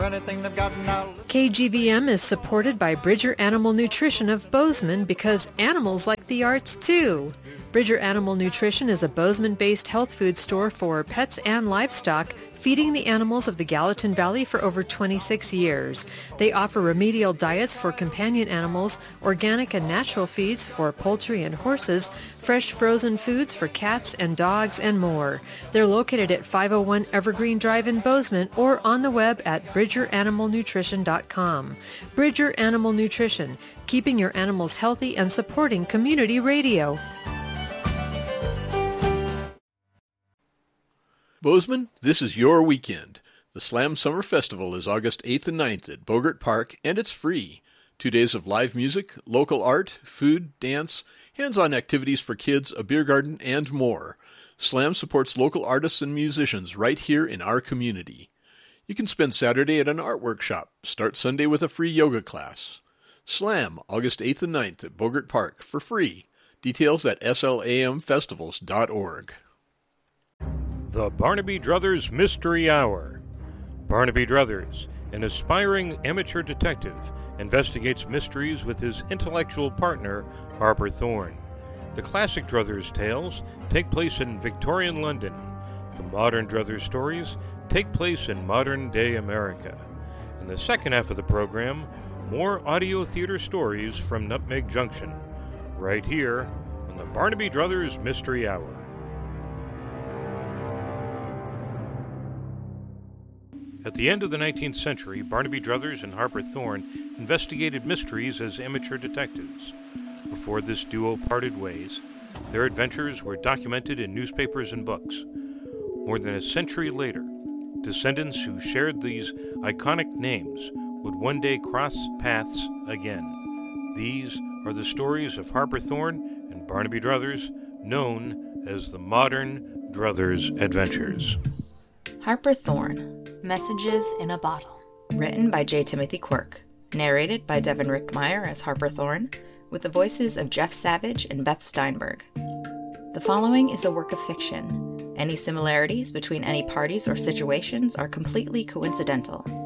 KGVM is supported by Bridger Animal Nutrition of Bozeman because animals like the arts too. Bridger Animal Nutrition is a Bozeman-based health food store for pets and livestock, feeding the animals of the Gallatin Valley for over 26 years. They offer remedial diets for companion animals, organic and natural feeds for poultry and horses, fresh frozen foods for cats and dogs, and more. They're located at 501 Evergreen Drive in Bozeman or on the web at bridgeranimalnutrition.com. Bridger Animal Nutrition, keeping your animals healthy and supporting community radio. Bozeman, this is your weekend. The Slam Summer Festival is August 8th and 9th at Bogart Park, and it's free. 2 days of live music, local art, food, dance, hands-on activities for kids, a beer garden, and more. Slam supports local artists and musicians right here in our community. You can spend Saturday at an art workshop, start Sunday with a free yoga class. Slam, August 8th and 9th at Bogart Park, for free. Details at slamfestivals.org. The Barnaby Druthers Mystery Hour. Barnaby Druthers, an aspiring amateur detective, investigates mysteries with his intellectual partner, Harper Thorne. The classic Druthers tales take place in Victorian London. The modern Druthers stories take place in modern-day America. In the second half of the program, more audio theater stories from Nutmeg Junction, right here on the Barnaby Druthers Mystery Hour. At the end of the 19th century, Barnaby Druthers and Harper Thorne investigated mysteries as amateur detectives. Before this duo parted ways, their adventures were documented in newspapers and books. More than a century later, descendants who shared these iconic names would one day cross paths again. These are the stories of Harper Thorne and Barnaby Druthers, known as the Modern Druthers Adventures. Harper Thorne, Messages in a Bottle. Written by J. Timothy Quirk. Narrated by Devin Richtmeyer as Harper Thorne, with the voices of Jeff Savage and Beth Steinberg. The following is a work of fiction. Any similarities between any parties or situations are completely coincidental.